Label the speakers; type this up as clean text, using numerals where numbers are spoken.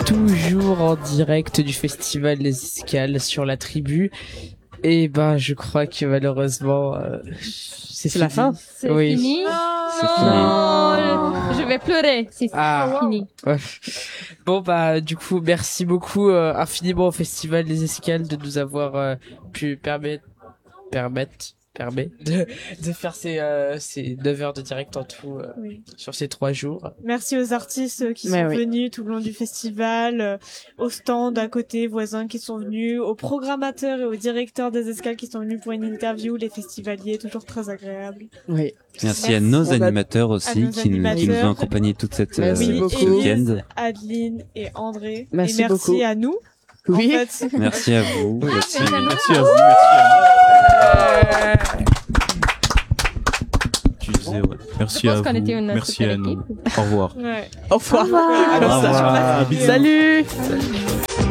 Speaker 1: toujours en direct du festival Les Escales sur la tribu. Et je crois que malheureusement, c'est
Speaker 2: la fin.
Speaker 3: C'est
Speaker 1: Oui.
Speaker 3: fini.
Speaker 4: C'est fini.
Speaker 3: Non, je vais pleurer. C'est fini.
Speaker 1: Ouais. Bon du coup, merci beaucoup infiniment au festival Les Escales de nous avoir pu permettre de faire ces 9 heures de direct en tout sur ces 3 jours.
Speaker 5: Merci aux artistes qui sont venus tout le long du festival, aux stands à côté, voisins qui sont venus, aux programmateurs et aux directeurs des escales qui sont venus pour une interview, les festivaliers, toujours très agréable.
Speaker 2: Oui.
Speaker 4: Merci à nos animateurs aussi qui nous ont accompagnés toute cette ce week-end.
Speaker 5: Adeline et André.
Speaker 2: Merci
Speaker 5: et merci
Speaker 2: beaucoup.
Speaker 5: à nous.
Speaker 2: Oui.
Speaker 5: En fait.
Speaker 4: Merci à vous.
Speaker 3: Merci à vous.
Speaker 6: Merci à vous. Merci à vous. Merci à nous. Au revoir.
Speaker 5: Ouais.
Speaker 2: Au revoir.
Speaker 4: Au revoir.
Speaker 2: Salut.